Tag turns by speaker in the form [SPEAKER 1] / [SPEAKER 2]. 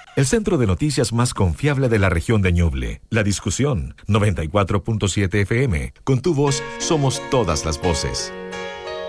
[SPEAKER 1] El centro de noticias más confiable de la región de Ñuble. La Discusión, 94.7 FM. Con tu voz, somos todas las voces.